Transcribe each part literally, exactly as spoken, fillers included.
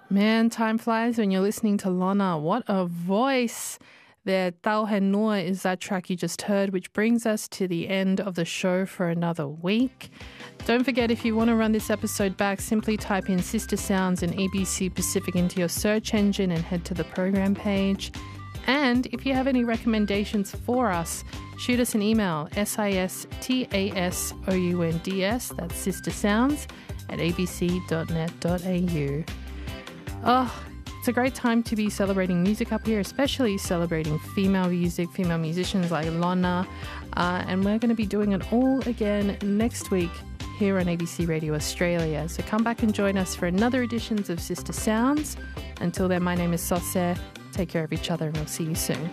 Man, time flies when you're listening to Lorna. What a voice there. Tao Hen Noor is that track you just heard, which brings us to the end of the show for another week. Don't forget, if you want to run this episode back, simply type in Sister Sounds and A B C Pacific into your search engine and head to the program page. And if you have any recommendations for us, shoot us an email, S I S T A S O U N D S, that's Sister Sounds, at a b c dot net dot a u. Oh, it's a great time to be celebrating music up here, especially celebrating female music, female musicians like Lorna. Uh, and we're going to be doing it all again next week here on A B C Radio Australia. So come back and join us for another editions of Sister Sounds. Until then, my name is Sauce. Take care of each other and we'll see you soon.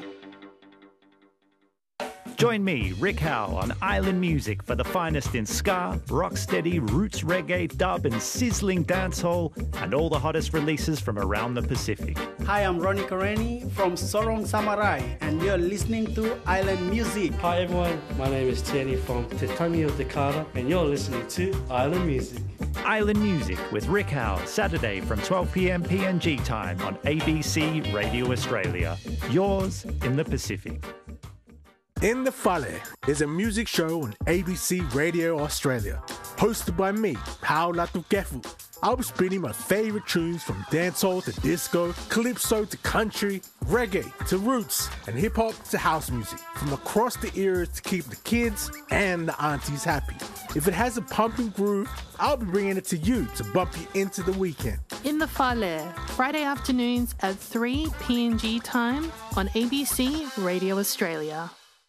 Join me, Rick Howe, on Island Music for the finest in ska, rocksteady, roots reggae, dub and sizzling dancehall, and all the hottest releases from around the Pacific. Hi, I'm Ronnie Kareni from Sorong Samurai, and you're listening to Island Music. Hi everyone, my name is Tierney from Te Tangi o Te Kara, and you're listening to Island Music. Island Music with Rick Howe, Saturday from twelve p m P N G time on A B C Radio Australia. Yours in the Pacific. In the Fale is a music show on A B C Radio Australia, hosted by me, Pao Latukefu. I'll be spinning my favourite tunes from dancehall to disco, calypso to country, reggae to roots, and hip-hop to house music, from across the eras to keep the kids and the aunties happy. If it has a pumping groove, I'll be bringing it to you to bump you into the weekend. In the Fale, Friday afternoons at three P N G time on A B C Radio Australia.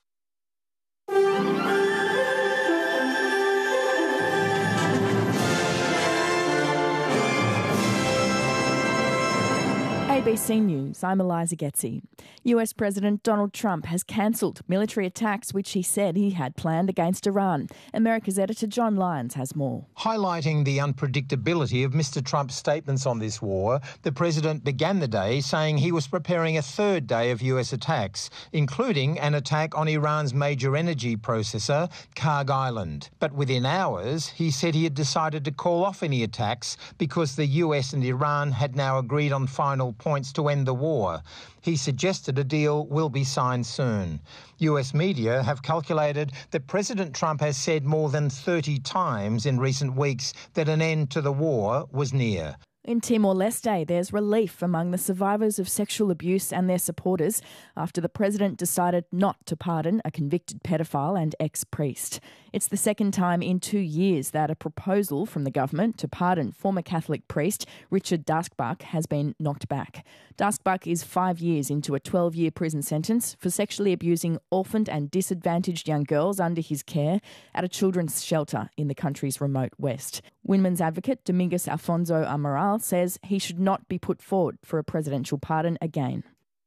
A B C News, I'm Eliza Getzi. U S President Donald Trump has cancelled military attacks which he said he had planned against Iran. America's editor John Lyons has more. Highlighting the unpredictability of Mister Trump's statements on this war, the president began the day saying he was preparing a third day of U S attacks, including an attack on Iran's major energy processor, Karg Island. But within hours, he said he had decided to call off any attacks because the U S and Iran had now agreed on final points to end the war. He suggested a deal will be signed soon. U S media have calculated that President Trump has said more than thirty times in recent weeks that an end to the war was near. In Timor-Leste, there's relief among the survivors of sexual abuse and their supporters after the president decided not to pardon a convicted pedophile and ex-priest. It's the second time in two years that a proposal from the government to pardon former Catholic priest Richard Daskbach has been knocked back. Daskbach is five years into a twelve-year prison sentence for sexually abusing orphaned and disadvantaged young girls under his care at a children's shelter in the country's remote west. Winman's advocate Domingos Alfonso Amaral says he should not be put forward for a presidential pardon again.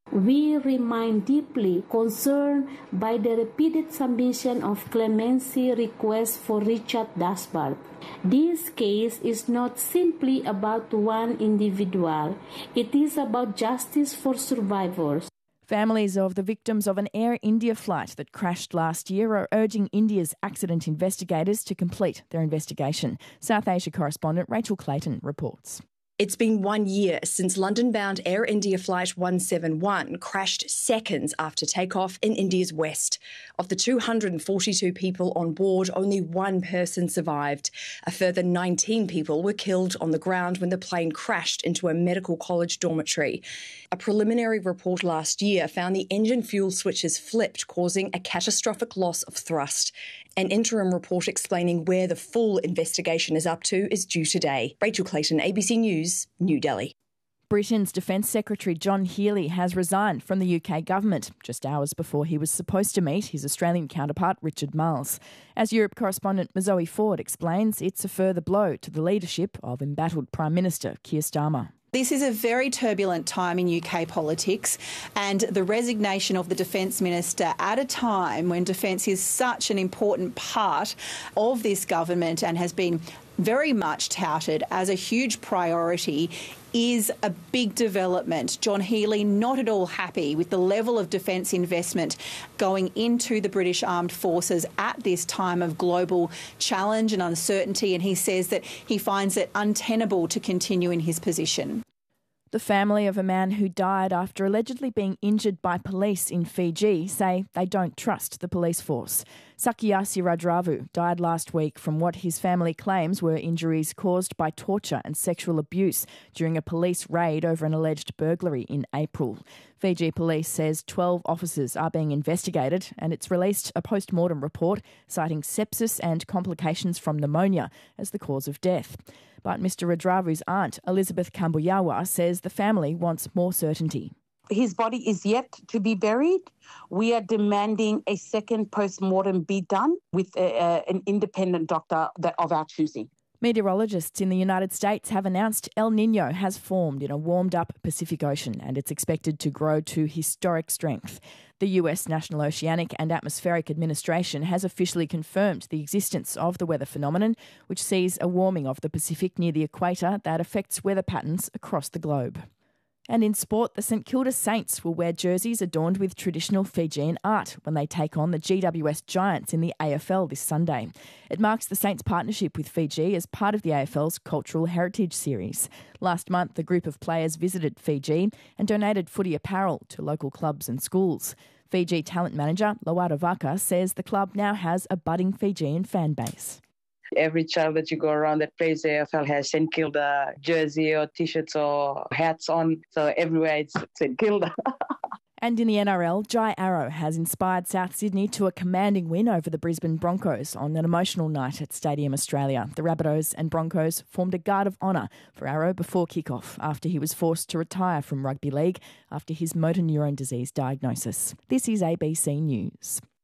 We remain deeply concerned by the repeated submission of clemency requests for Richard Daskbach. This case is not simply about one individual. It is about justice for survivors. Families of the victims of an Air India flight that crashed last year are urging India's accident investigators to complete their investigation. South Asia correspondent Rachel Clayton reports. It's been one year since London-bound Air India Flight one seventy-one crashed seconds after takeoff in India's west. Of the two hundred forty-two people on board, only one person survived. A further nineteen people were killed on the ground when the plane crashed into a medical college dormitory. A preliminary report last year found the engine fuel switches flipped, causing a catastrophic loss of thrust. An interim report explaining where the full investigation is up to is due today. Rachel Clayton, A B C News, New Delhi. Britain's Defence Secretary John Healey has resigned from the U K government just hours before he was supposed to meet his Australian counterpart Richard Marles. As Europe correspondent Zoe Ford explains, it's a further blow to the leadership of embattled Prime Minister Keir Starmer. This is a very turbulent time in U K politics, and the resignation of the Defence Minister at a time when defence is such an important part of this government and has been very much touted as a huge priority is a big development. John Healey not at all happy with the level of defence investment going into the British Armed Forces at this time of global challenge and uncertainty, and he says that he finds it untenable to continue in his position. The family of a man who died after allegedly being injured by police in Fiji say they don't trust the police force. Sakiyasi Radravu died last week from what his family claims were injuries caused by torture and sexual abuse during a police raid over an alleged burglary in April. Fiji police says twelve officers are being investigated, and it's released a post-mortem report citing sepsis and complications from pneumonia as the cause of death. But Mister Radravu's aunt, Elizabeth Kambuyawa, says the family wants more certainty. His body is yet to be buried. We are demanding a second post-mortem be done with a, a, an independent doctor that of our choosing. Meteorologists in the United States have announced El Niño has formed in a warmed-up Pacific Ocean, and it's expected to grow to historic strength. The U S National Oceanic and Atmospheric Administration has officially confirmed the existence of the weather phenomenon, which sees a warming of the Pacific near the equator that affects weather patterns across the globe. And in sport, the St Kilda Saints will wear jerseys adorned with traditional Fijian art when they take on the G W S Giants in the A F L this Sunday. It marks the Saints' partnership with Fiji as part of the A F L's Cultural Heritage Series. Last month, a group of players visited Fiji and donated footy apparel to local clubs and schools. Fiji talent manager Lawara Vaka says the club now has a budding Fijian fan base. Every child that you go around that plays the A F L has St Kilda jersey or T-shirts or hats on. So everywhere it's St Kilda. And in the N R L, Jai Arrow has inspired South Sydney to a commanding win over the Brisbane Broncos on an emotional night at Stadium Australia. The Rabbitohs and Broncos formed a guard of honour for Arrow before kick-off after he was forced to retire from rugby league after his motor neurone disease diagnosis. This is A B C News.